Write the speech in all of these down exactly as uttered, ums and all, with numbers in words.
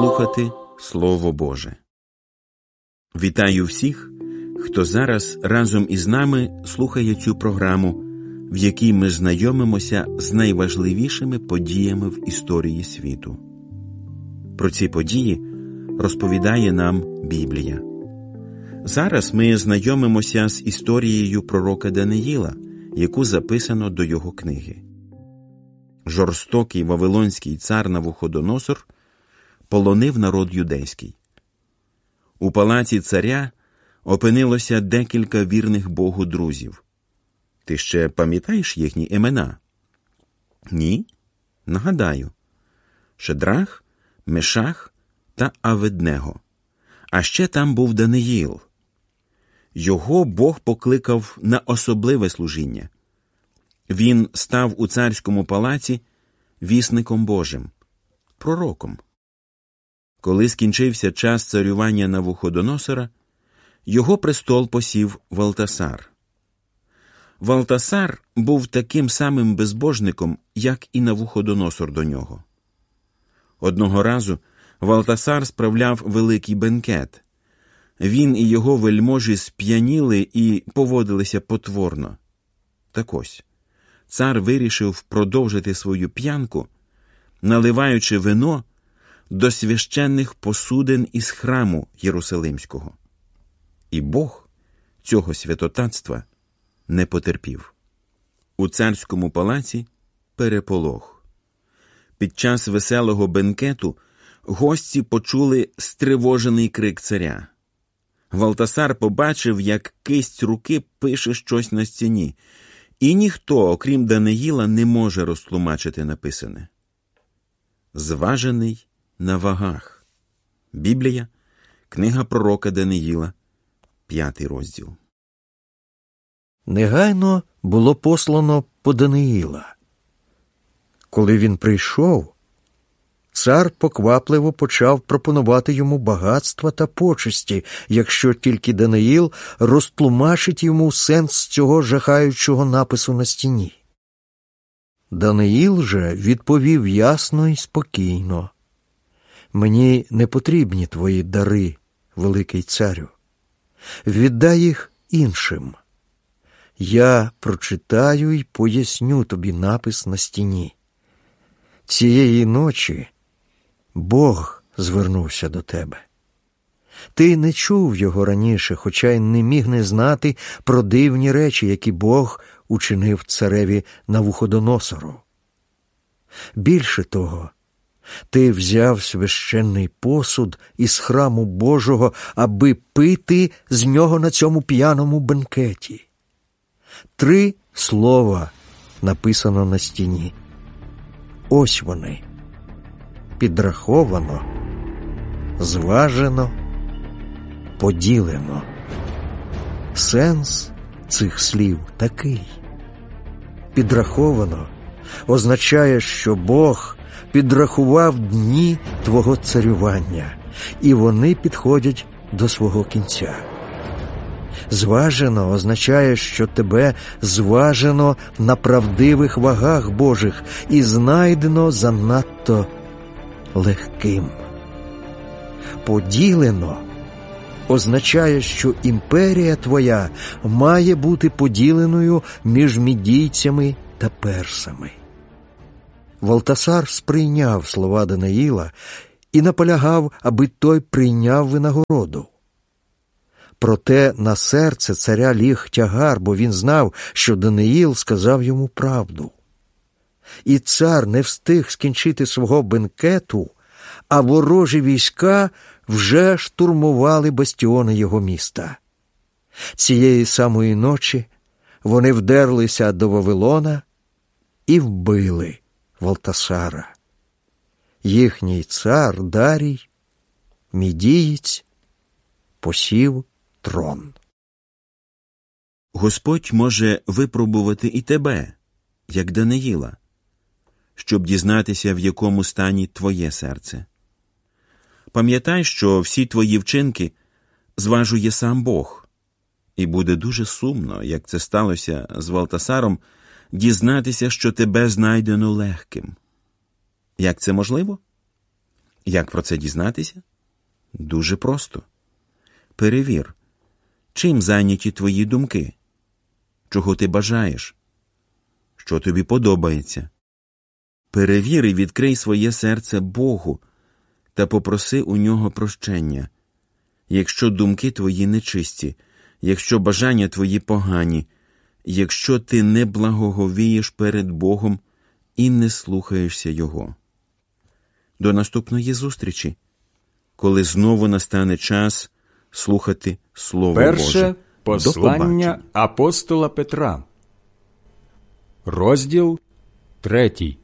слухати Слово Боже. Вітаю всіх, хто зараз разом із нами слухає цю програму, в якій ми знайомимося з найважливішими подіями в історії світу. Про ці події розповідає нам Біблія. Зараз ми знайомимося з історією пророка Даниїла, яку записано до його книги. Жорстокий вавилонський цар Навуходоносор полонив народ юдейський. У палаці царя опинилося декілька вірних Богу друзів. Ти ще пам'ятаєш їхні імена? Ні? Нагадаю. Шедрах, Мешах та Аведнего. А ще там був Даниїл. Його Бог покликав на особливе служіння. Він став у царському палаці вісником Божим, пророком. Коли скінчився час царювання Навуходоносора, його престол посів Валтасар. Валтасар був таким самим безбожником, як і Навуходоносор до нього. Одного разу Валтасар справляв великий бенкет. Він і його вельможі сп'яніли і поводилися потворно. Так ось, цар вирішив продовжити свою п'янку, наливаючи вино до священних посудин із храму Єрусалимського. І Бог цього святотатства не потерпів. У царському палаці переполох. Під час веселого бенкету гості почули стривожений крик царя. Валтасар побачив, як кисть руки пише щось на стіні, і ніхто, окрім Даниїла, не може розтлумачити написане. Зважений на вагах. Біблія, книга пророка Даниїла, п'ятий розділ. Негайно було послано по Даниїла. Коли він прийшов, цар поквапливо почав пропонувати йому багатства та почесті, якщо тільки Даниїл розтлумачить йому сенс цього жахаючого напису на стіні. Даниїл же відповів ясно і спокійно: «Мені не потрібні твої дари, великий царю. Віддай їх іншим. Я прочитаю й поясню тобі напис на стіні. Цієї ночі Бог звернувся до тебе. Ти не чув його раніше, хоча й не міг не знати про дивні речі, які Бог учинив цареві Навуходоносору. Більше того, ти взяв священний посуд із храму Божого, аби пити з нього на цьому п'яному бенкеті. Три слова написано на стіні. Ось вони. Підраховано, зважено, поділено. Сенс цих слів такий. Підраховано означає, що Бог підрахував дні твого царювання, і вони підходять до свого кінця. Зважено означає, що тебе зважено на правдивих вагах Божих і знайдено занадто легким. Поділено означає, що імперія твоя має бути поділеною між мідійцями та персами. Валтасар сприйняв слова Даниїла і наполягав, аби той прийняв винагороду. Проте на серце царя ліг тягар, бо він знав, що Даниїл сказав йому правду. І цар не встиг скінчити свого бенкету, а ворожі війська вже штурмували бастіони його міста. Цієї самої ночі вони вдерлися до Вавилона і вбили Валтасара. Їхній цар Дарій, мідієць, посів трон. Господь може випробувати і тебе, як Даниїла, щоб дізнатися, в якому стані твоє серце. Пам'ятай, що всі твої вчинки зважує сам Бог, і буде дуже сумно, як це сталося з Валтасаром, дізнатися, що тебе знайдено легким. Як це можливо? Як про це дізнатися? Дуже просто. Перевір, чим зайняті твої думки, чого ти бажаєш, що тобі подобається. Перевір і відкрий своє серце Богу та попроси у нього прощення. Якщо думки твої нечисті, якщо бажання твої погані, якщо ти не благоговієш перед Богом і не слухаєшся Його. До наступної зустрічі, коли знову настане час слухати Слово Боже. Перше послання апостола Петра. Розділ третій.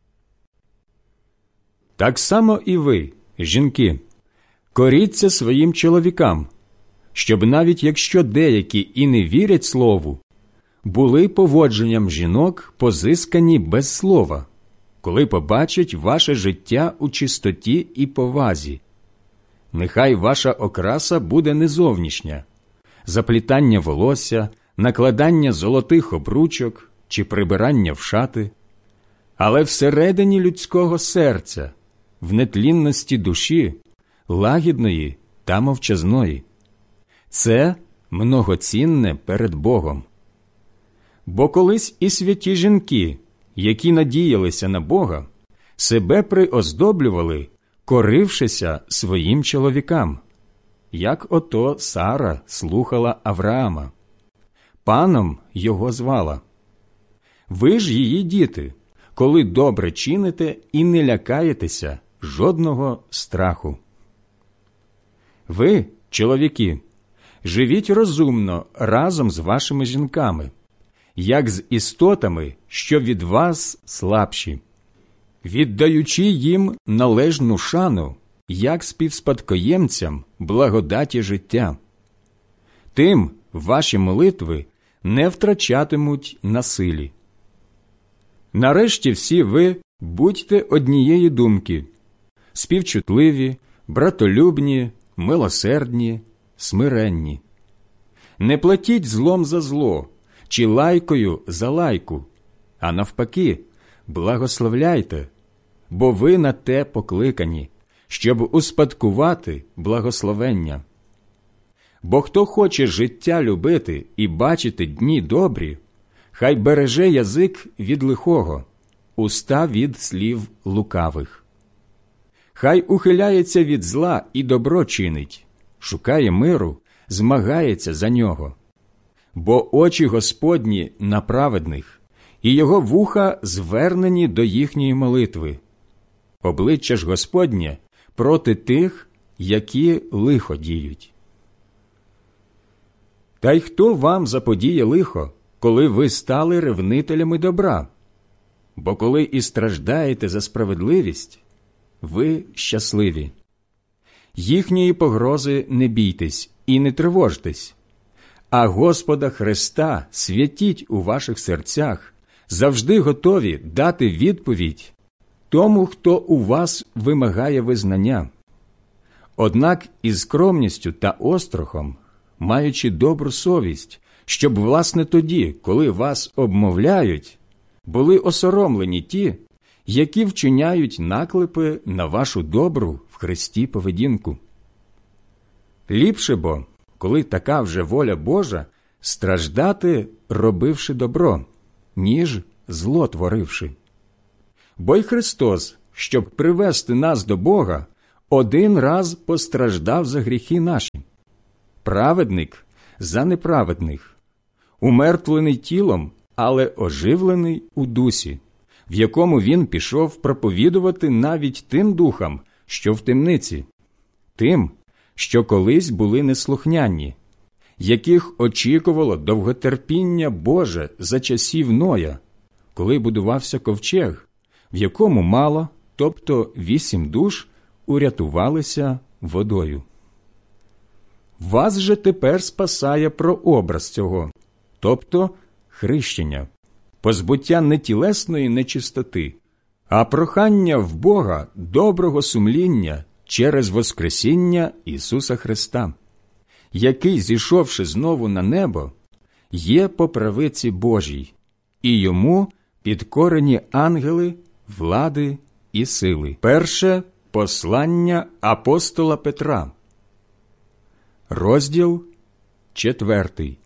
Так само і ви, жінки, коріться своїм чоловікам, щоб навіть якщо деякі і не вірять слову, були поводженням жінок позискані без слова, коли побачать ваше життя у чистоті і повазі. Нехай ваша окраса буде не зовнішня, заплітання волосся, накладання золотих обручок чи прибирання в шати, але всередині людського серця, в нетлінності душі, лагідної та мовчазної. Це многоцінне перед Богом. Бо колись і святі жінки, які надіялися на Бога, себе приоздоблювали, корившися своїм чоловікам, як ото Сара слухала Авраама. Паном його звала. Ви ж її діти, коли добре чините і не лякаєтеся жодного страху. Ви, чоловіки, живіть розумно разом з вашими жінками, як з істотами, що від вас слабші, віддаючи їм належну шану, як співспадкоємцям благодаті життя. Тим ваші молитви не втрачатимуть на силі. Нарешті всі ви будьте однієї думки, співчутливі, братолюбні, милосердні, смиренні. Не платіть злом за зло, чи лайкою за лайку, а навпаки, благословляйте, бо ви на те покликані, щоб успадкувати благословення. Бо хто хоче життя любити і бачити дні добрі, хай береже язик від лихого, уста від слів лукавих. Хай ухиляється від зла і добро чинить, шукає миру, змагається за нього. Бо очі Господні на праведних, і його вуха звернені до їхньої молитви. Обличчя ж Господнє проти тих, які лихо діють. Та й хто вам заподіє лихо, коли ви стали ревнителями добра? Бо коли і страждаєте за справедливість, ви щасливі. Їхньої погрози не бійтесь і не тривожтесь, а Господа Христа святіть у ваших серцях, завжди готові дати відповідь тому, хто у вас вимагає визнання. Однак із скромністю та острахом, маючи добру совість, щоб, власне, тоді, коли вас обмовляють, були осоромлені ті, які вчиняють наклепи на вашу добру в Христі поведінку. Ліпше бо, коли така вже воля Божа, страждати, робивши добро, ніж зло творивши. Бо й Христос, щоб привести нас до Бога, один раз постраждав за гріхи наші. Праведник за неправедних, умертвлений тілом, але оживлений у дусі, в якому він пішов проповідувати навіть тим духам, що в темниці, тим, що колись були неслухняні, яких очікувало довготерпіння Боже за часів Ноя, коли будувався ковчег, в якому мало, тобто вісім душ, урятувалися водою. Вас же тепер спасає прообраз цього, тобто хрещення, позбуття не тілесної нечистоти, а прохання в Бога доброго сумління через воскресіння Ісуса Христа, який, зійшовши знову на небо, є по правиці Божій, і йому підкорені ангели, влади і сили. Перше Послання апостола Петра, розділ четвертий.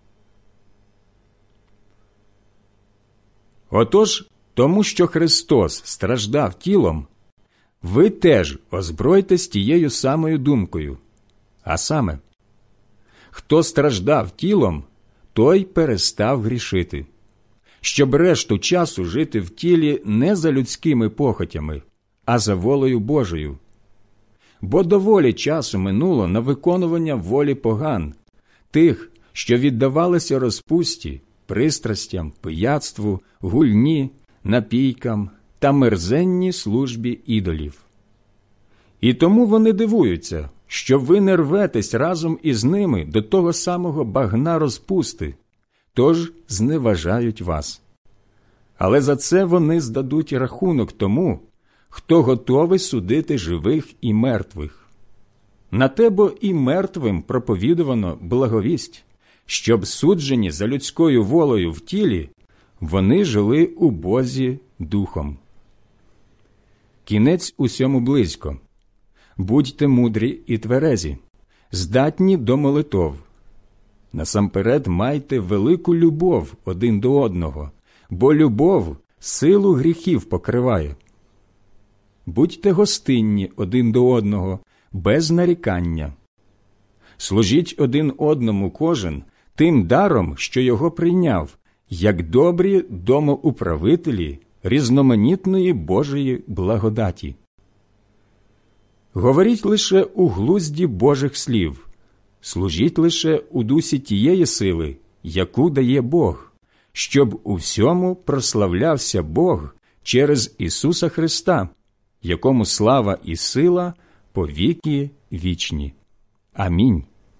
Отож, тому що Христос страждав тілом, ви теж озбройтесь тією самою думкою. А саме, хто страждав тілом, той перестав грішити, щоб решту часу жити в тілі не за людськими похотями, а за волею Божою. Бо доволі часу минуло на виконування волі поган, тих, що віддавалися розпусті, пристрастям, пияцтву, гульні, напійкам та мерзенній службі ідолів. І тому вони дивуються, що ви не рветесь разом із ними до того самого багна розпусти, тож зневажають вас. Але за це вони здадуть рахунок тому, хто готовий судити живих і мертвих. На те бо і мертвим проповідувано благовість, щоб суджені за людською волею в тілі, вони жили у Бозі духом. Кінець усьому близько. Будьте мудрі і тверезі, здатні до молитов. Насамперед майте велику любов один до одного, бо любов силу гріхів покриває. Будьте гостинні один до одного, без нарікання. Служіть один одному кожен тим даром, що його прийняв, як добрі домоуправителі різноманітної Божої благодаті. Говоріть лише у глузді Божих слів, служіть лише у дусі тієї сили, яку дає Бог, щоб у всьому прославлявся Бог через Ісуса Христа, якому слава і сила по віки вічні. Амінь.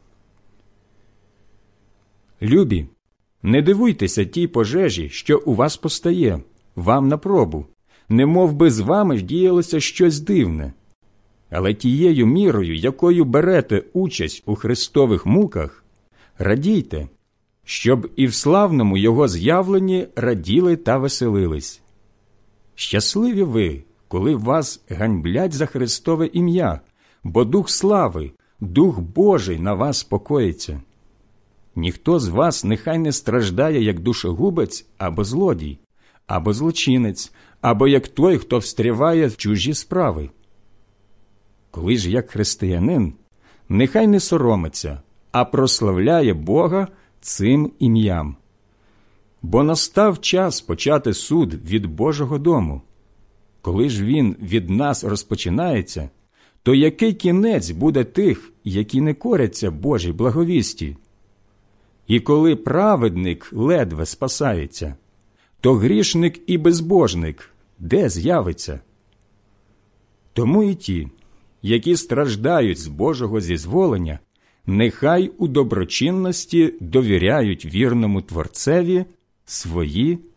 Любі, не дивуйтеся тій пожежі, що у вас постає, вам на пробу, немов би з вами ж діялося щось дивне. Але тією мірою, якою берете участь у Христових муках, радійте, щоб і в славному Його з'явленні раділи та веселились. Щасливі ви, коли вас ганьблять за Христове ім'я, бо Дух слави, Дух Божий на вас покоїться. Ніхто з вас нехай не страждає, як душогубець або злодій, або злочинець, або як той, хто встряває в чужі справи. Коли ж як християнин, нехай не соромиться, а прославляє Бога цим ім'ям. Бо настав час почати суд від Божого дому. Коли ж він від нас розпочинається, то який кінець буде тих, які не коряться Божій благовісті? І коли праведник ледве спасається, то грішник і безбожник де з'явиться? Тому і ті, які страждають з Божого зізволення, нехай у доброчинності довіряють вірному Творцеві свої